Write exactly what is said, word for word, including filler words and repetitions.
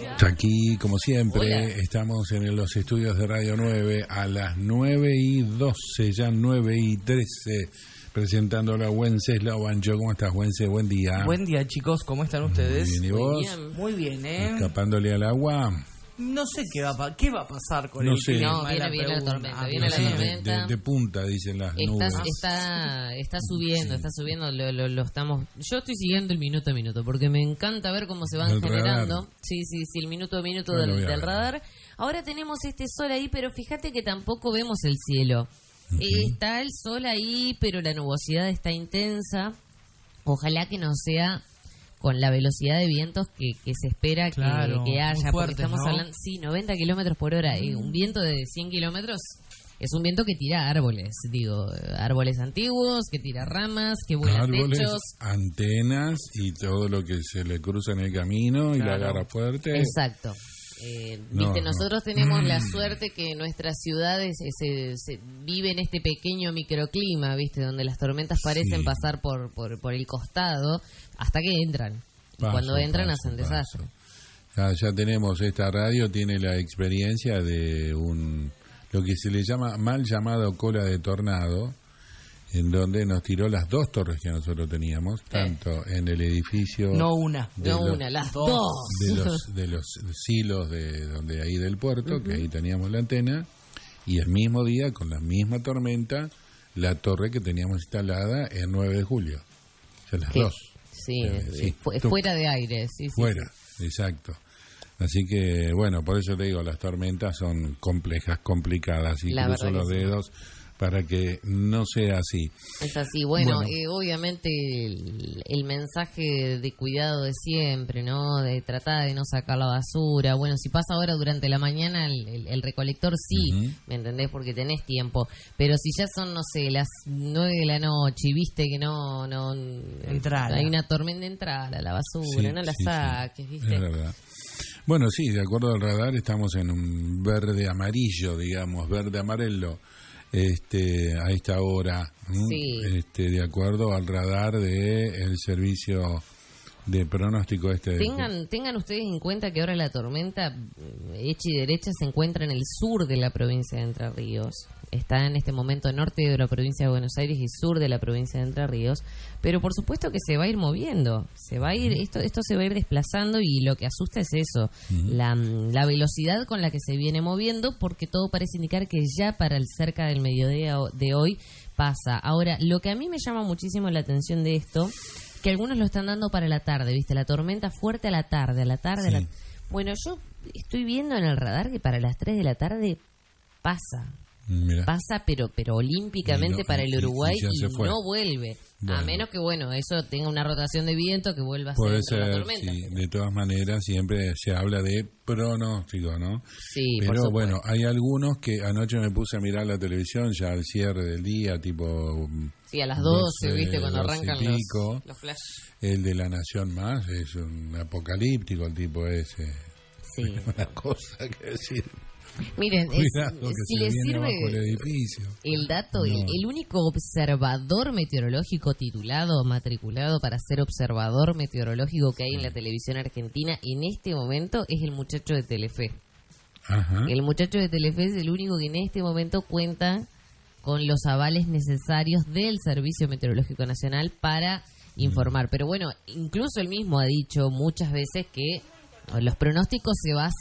Aquí, como siempre, Hola. estamos en los estudios de Radio nueve a las nueve y doce, ya nueve y trece, presentando a Wenceslao Bancho. ¿Cómo estás, Wence? Buen día. Buen día, chicos, ¿cómo están ustedes? Muy bien, ¿y vos? Bien. Muy bien, ¿eh? Escapándole al agua. No sé qué va a, pa- qué va a pasar con No el sé. clima. No, viene, la viene la pregunta. tormenta, Ah, viene no la sé. De, tormenta. de- de punta, dicen las Está, nubes. está, está subiendo, Sí. está subiendo, lo, lo, lo estamos... Yo estoy siguiendo el minuto a minuto, porque me encanta ver cómo se van El generando. radar. Sí, sí, sí, el minuto a minuto Bueno, del, voy a del ver. radar. Ahora tenemos este sol ahí, pero fíjate que tampoco vemos el cielo. Ujú. Eh, Está el sol ahí, pero la nubosidad está intensa. Ojalá que no sea con la velocidad de vientos que, que se espera que, Claro, que haya, muy porque fuertes, estamos ¿no? hablando, sí, noventa kilómetros por hora, y un viento de cien kilómetros es un viento que tira árboles, digo, árboles antiguos, que tira ramas, que vuela Árboles, techos. antenas y todo lo que se le cruza en el camino y la Claro. agarra fuerte. Exacto. Eh, No, Viste, no. nosotros tenemos la Mm. suerte que nuestras ciudades eh, se, se vive en este pequeño microclima, viste, donde las tormentas parecen Sí. pasar por, por, por el costado hasta que entran. Y Paso, cuando entran paso, hacen desastre. paso. Ya, ya tenemos, esta radio tiene la experiencia de un lo que se le llama mal llamado cola de tornado, en donde nos tiró las dos torres que nosotros teníamos, tanto en el edificio No una. de No los- una, las dos. dos. de los de los silos de donde ahí del puerto, que ahí teníamos la antena, y el mismo día con la misma tormenta la torre que teníamos instalada el nueve de julio. O sea, las ¿Qué? dos. Sí, Eh, sí. fu- Tú- fuera de aire, sí, sí. Fuera, exacto. Así que, bueno, por eso te digo, las tormentas son complejas, complicadas, y La cruzo verdad los que sí. dedos para que no sea así. Es así, bueno, Bueno. eh, obviamente el, el mensaje de cuidado de siempre, ¿no? De tratar de no sacar la basura. Bueno, si pasa ahora durante la mañana, el, el- el recolector sí, Ujú. ¿me entendés? Porque tenés tiempo. Pero si ya son, no sé, las nueve de la noche y viste que no... no Entrala. hay una tormenta, entrala, la basura, Sí, no la sí, sí. saques, ¿viste? Es verdad. Bueno, sí, de acuerdo al radar estamos en un verde amarillo, digamos, verde amarelo, este, a esta hora, ¿m? Sí. este, de acuerdo al radar de el servicio de pronóstico este. Tengan, tengan ustedes en cuenta que ahora la tormenta mm, hecha y derecha se encuentra en el sur de la provincia de Entre Ríos. Está en este momento norte de la provincia de Buenos Aires y sur de la provincia de Entre Ríos. Pero por supuesto que se va a ir moviendo. Se va a ir, esto, esto se va a ir desplazando, y lo que asusta es eso, la, la velocidad con la que se viene moviendo, porque todo parece indicar que ya para el cerca del mediodía de hoy pasa. Ahora, lo que a mí me llama muchísimo la atención de esto, que algunos lo están dando para la tarde, ¿viste? La tormenta fuerte a la tarde, a la tarde. Sí. a la- Bueno, yo estoy viendo en el radar que para las tres de la tarde pasa. Mira. Pasa, pero pero olímpicamente Y no- para y- el y Uruguay ya y, se fue. no vuelve. A Bueno. menos que, bueno, eso tenga una rotación de viento que vuelva a Puede ser dentro de ser, la tormenta. sí, de todas maneras siempre se habla de pronóstico, ¿no? Sí, por Pero supuesto. bueno, hay algunos que anoche me puse a mirar la televisión ya al cierre del día, tipo Sí, a las doce, doce, ¿viste? Cuando doce y arrancan pico. los, los flash. el de La Nación Más, es un apocalíptico el tipo ese. Sí. Una cosa que decir. Miren, es- Cuidado que si se les viene sirve abajo el edificio. el dato, el, No. el único observador meteorológico titulado, matriculado para ser observador meteorológico que hay en la televisión argentina en este momento es el muchacho de Telefe. Ajá. El muchacho de Telefe es el único que en este momento cuenta con los avales necesarios del Servicio Meteorológico Nacional para informar. Pero bueno, incluso él mismo ha dicho muchas veces que los pronósticos se basan